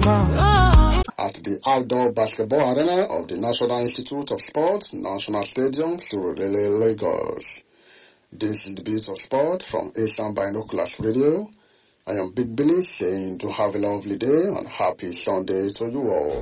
at the outdoor basketball arena of the National Institute of Sport, National Stadium, Surulere, Lagos. This is the Beat of Sport from Asian Binoculars Radio. I am Big Billy saying to have a lovely day and happy Sunday to you all.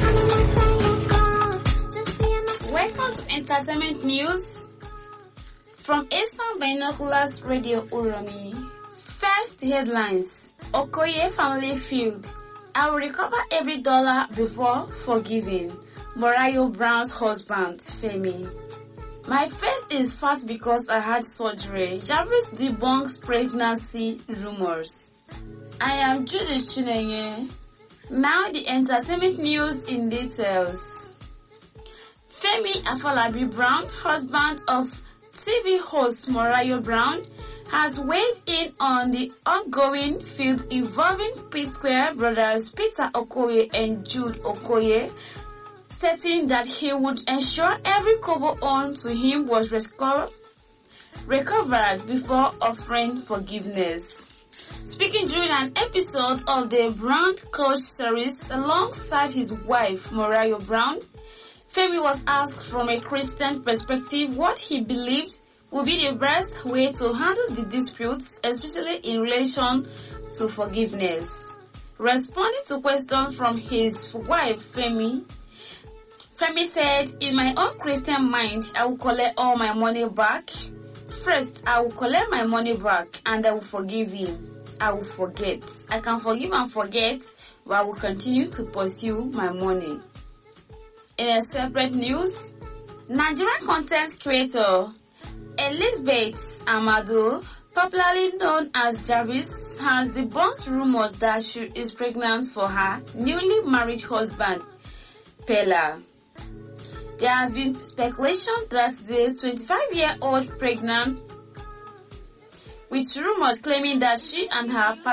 Welcome to Entertainment News from Asian Binoculars Radio Uromi. First headlines: Okoye family feud. I will recover every dollar before forgiving. Morayo Brown's husband, Femi. My face is fat because I had surgery. Jarvis debunks pregnancy rumors. I am Judith Chinenye. Now the entertainment news in details. Femi Afolabi Brown, husband of TV host Morayo Brown, has weighed in on the ongoing feud involving P-Square brothers Peter Okoye and Jude Okoye, stating that he would ensure every kobo owed to him was recovered before offering forgiveness. Speaking during an episode of the Brown Coach series alongside his wife Morayo Brown, Femi was asked from a Christian perspective what he believed would be the best way to handle the disputes, especially in relation to forgiveness. Responding to questions from his wife Femi said, "In my own Christian mind, I will collect all my money back. First, I will collect my money back and I will forgive him. I will forget. I can forgive and forget, but I will continue to pursue my money." In a separate news, Nigerian content creator Elizabeth Amado, popularly known as Jarvis, has debunked rumors that she is pregnant for her newly married husband, Pella. There has been speculation that the 25-year-old pregnant, with rumors claiming that she and her